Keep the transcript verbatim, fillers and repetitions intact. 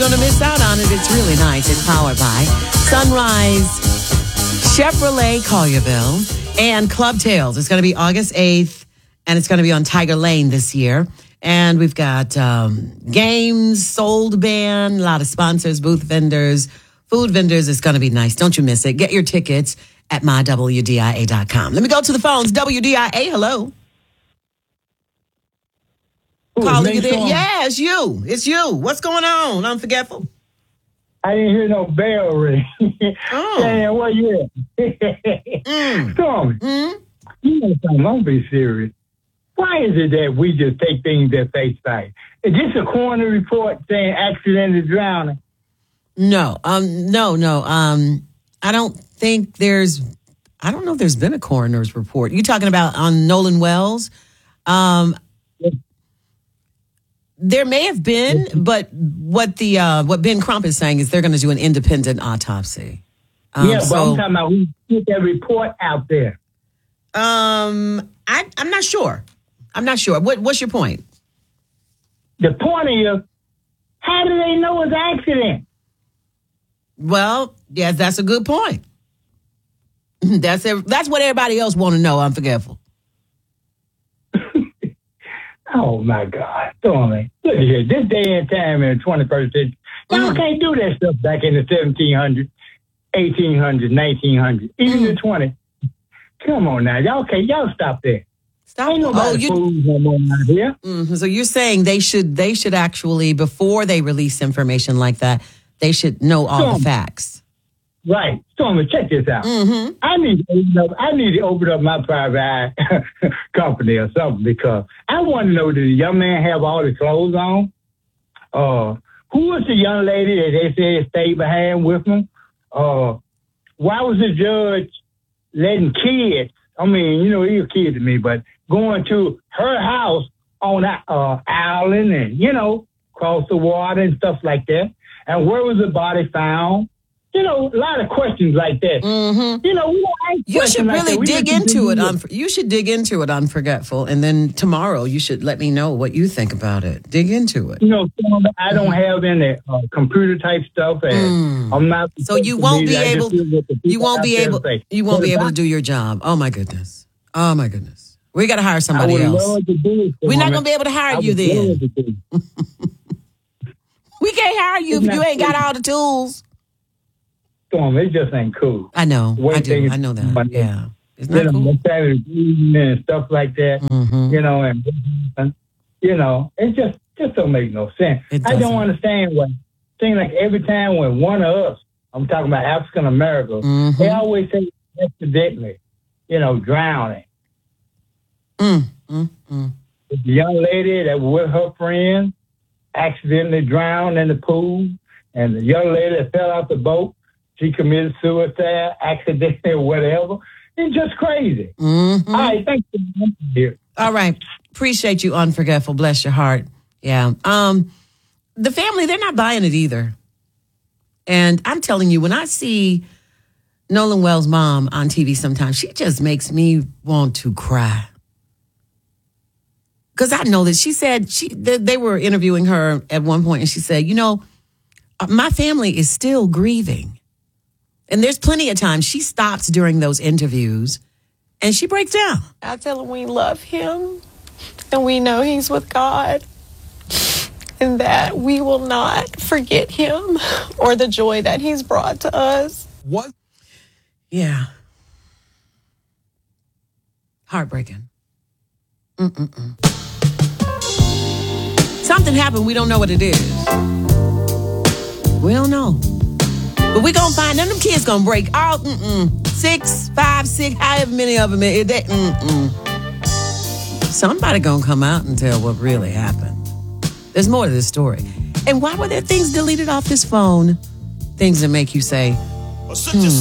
going to miss out on it. It's really nice. It's powered by Sunrise Chevrolet Collierville and Club Tales. It's going to be August eighth, and it's going to be on Tiger Lane this year. And we've got um, games, sold band, a lot of sponsors, booth vendors, food vendors. It's going to be nice. Don't you miss it. Get your tickets at my W D I A dot com. Let me go to the phones. W D I A, hello. Ooh, Calling you there. Yeah, it's you. It's you. What's going on? Unforgetful. I didn't hear no bell ring. Oh. Saying, what you at? Mm. Stormy, Mm. you know something, don't be serious. Why is it that we just take things at face value? Is this a coroner report saying accidental drowning? No, um, no, no. Um, I don't think there's, I don't know if there's been a coroner's report. You talking about on Nolan Wells? Um, There may have been, but what the uh, what Ben Crump is saying is they're going to do an independent autopsy. Um, yeah, but so, I'm talking about who put that report out there. Um, I, I'm not sure. I'm not sure. What, what's your point? The point is, how do they know it's an accident? Well, yes, that's a good point. That's it. That's what everybody else want to know. I'm forgetful. Oh, my God. Stormy. Look at here. This day and time in the twenty-first century, y'all Mm. can't do that stuff back in the seventeen hundreds, eighteen hundreds, nineteen hundreds, even Mm. the twenties. Come on now. Y'all can't. Y'all stop there. Stop. Ain't Oh, nobody you. fools no more out here. Mhm. So you're saying they should they should actually, before they release information like that, they should know all Stormy. the facts. Right. Stormy, check this out. Mm-hmm. I need to open up, I need to open up my private eye company or something because I want to know, did the young man have all his clothes on? Uh, who was the young lady that they said stayed behind with him? Uh, why was the judge letting kids, I mean, you know, he's a kid to me, but going to her house on that uh, island and, you know, cross the water and stuff like that? And where was the body found? You know, a lot of questions like that. Mm-hmm. You know, we don't ask You should questions like really that. We dig just into it. do Un- you should dig into it, Unforgetful, and then tomorrow you should let me know what you think about it. Dig into it. You know, I don't have any uh, computer type stuff, and Mm. I'm not. So you won't be I just able. do what the You people won't out be there able. say. You won't But be if able I- to do your job. Oh my goodness. Oh my goodness. We got to hire I somebody would else. love to do it. We're not Stormy. gonna be able to I hire would you then. love to do it. We can't hire you if Isn't you that ain't got crazy? all the tools. Stormy, it just ain't cool. I know. Way I do. things- I know that. Yeah. Isn't You that know, cool? the family reunion and stuff like that. Mm-hmm. You know, and you know, it just just don't make no sense. It I don't doesn't. understand why. Seems like every time when one of us, I'm talking about African Americans, Mhm. they always say accidentally, you know, drowning. Mm, mm, mm. The young lady that was with her friend accidentally drowned in the pool, and the young lady that fell out the boat, she committed suicide, accidentally or whatever. It's just crazy. Mhm. All right, thanks for being here. All right. Appreciate you, Unforgetful. Bless your heart. Yeah. Um, the family, they're not buying it either. And I'm telling you, when I see Nolan Wells' mom on T V sometimes, she just makes me want to cry. Because I know that she said, she they, they were interviewing her at one point, and she said, you know, my family is still grieving. And there's plenty of times she stops during those interviews and she breaks down. I tell him we love him and we know he's with God and that we will not forget him or the joy that he's brought to us. What? Yeah. Heartbreaking. Mm-mm-mm. Something happened. We don't know what it is. We don't know. But we gonna find them. Them kids gonna break out. Mm-mm. Six, five, six, however many of them. It, they, mm-mm. Somebody gonna come out and tell what really happened. There's more to this story. And why were there things deleted off this phone? Things that make you say, hmm.